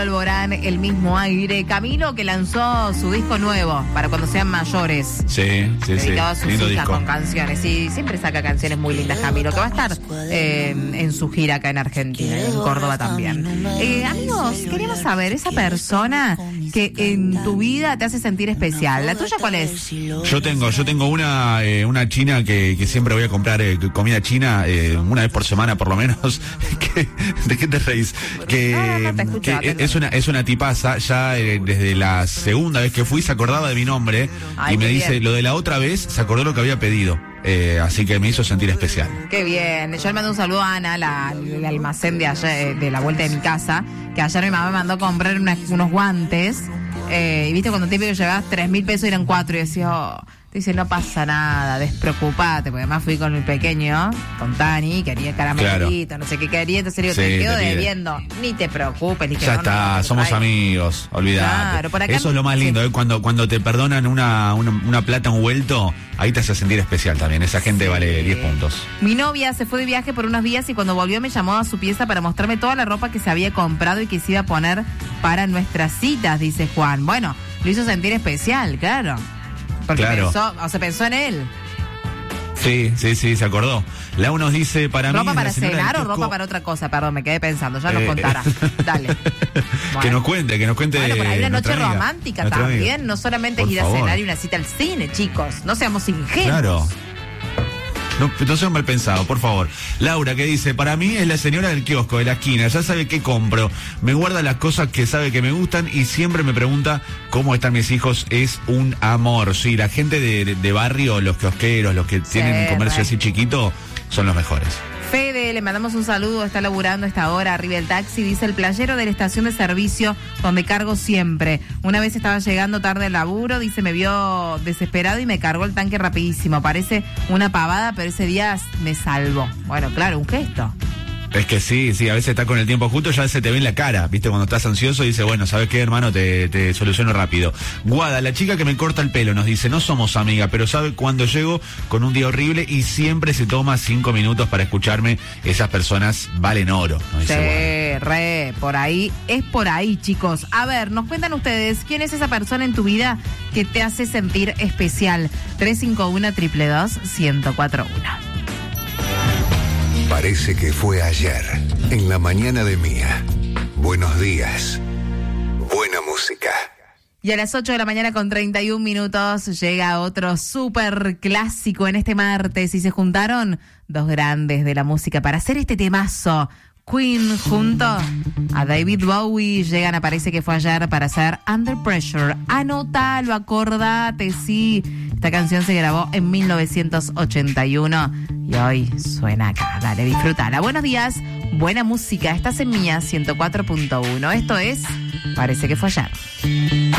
Alborán, El Mismo Aire. Camilo, que lanzó su disco nuevo para cuando sean mayores. Sí. Dedicado a sus Lindo hijas disco. con canciones. Y siempre saca canciones muy lindas, Camilo, que va a estar en su gira acá en Argentina, en Córdoba también. Amigos, queremos saber, esa persona que en tu vida te hace sentir especial, ¿la tuya cuál es? Yo tengo una china que siempre voy a comprar comida china una vez por semana por lo menos. ¿De qué te reís? No, te escucho, es una tipaza, ya desde la segunda vez que fui se acordaba de mi nombre. Ay, y me qué dice, bien. lo de la otra vez se acordó lo que había pedido. Así que me hizo sentir especial. Qué bien. Yo le mando un saludo a Ana, el almacén de allá, de la vuelta de mi casa, que ayer mi mamá me mandó a comprar unos guantes. Y viste cuando típico llevabas 3.000 pesos y eran 4 y decía, dice, no pasa nada, despreocupate, porque además fui con el pequeño, con Tani, quería caramelito, claro. No sé qué quería, entonces le digo, Sí, te quedo te pide. debiendo, ni te preocupes. Dije, Ya no, está, no, somos amigos, olvidate. Claro, por acá, eso es lo más lindo, cuando te perdonan una plata, un vuelto, ahí te hace sentir especial también, esa gente vale 10 puntos. Mi novia se fue de viaje por unos días y cuando volvió me llamó a su pieza para mostrarme toda la ropa que se había comprado y que se iba a poner para nuestras citas, dice Juan. Bueno, lo hizo sentir especial, claro. Porque Claro. pensó en él. Sí, se acordó. Lau nos dice, para ¿Ropa mí... para cenar o ropa para otra cosa? Perdón, me quedé pensando, ya nos contará. Dale. Que nos cuente. Bueno, pero hay una noche nuestra amiga, romántica nuestra también, amiga. no solamente Por ir a favor. cenar y una cita al cine, chicos. No seamos ingenuos. Claro. No seas mal pensado, por favor. Laura, que dice, para mí es la señora del kiosco, de la esquina, ya sabe qué compro, me guarda las cosas que sabe que me gustan y siempre me pregunta cómo están mis hijos, es un amor. Sí, la gente de barrio, los kiosqueros, los que tienen un comercio así chiquito, son los mejores. Fede, le mandamos un saludo, está laburando a esta hora arriba del taxi, dice el playero de la estación de servicio donde cargo siempre. Una vez estaba llegando tarde al laburo, dice, me vio desesperado y me cargó el tanque rapidísimo. Parece una pavada, pero ese día me salvó. Bueno, claro, un gesto. Es que sí, a veces está con el tiempo justo, ya se te ve en la cara, ¿viste? Cuando estás ansioso dice, bueno, ¿sabes qué, hermano? Te soluciono rápido. Guada, la chica que me corta el pelo, nos dice, no somos amigas, pero sabe cuando llego con un día horrible y siempre se toma 5 minutos para escucharme. Esas personas valen oro, nos dice Guada. Por ahí, chicos. A ver, nos cuentan ustedes, ¿quién es esa persona en tu vida que te hace sentir especial? 351-222-1041. Parece que fue ayer, en la mañana de Mía. Buenos días. Buena música. Y a las 8 de la mañana con 31 minutos llega otro súper clásico en este martes y se juntaron dos grandes de la música para hacer este temazo. Queen junto a David Bowie llegan a Parece que fue ayer para hacer Under Pressure. Anótalo, acordate, sí. Esta canción se grabó en 1981 y hoy suena acá. Dale, disfrútala. Buenos días, buena música. Estás en Mía 104.1. Esto es Parece que fue ayer.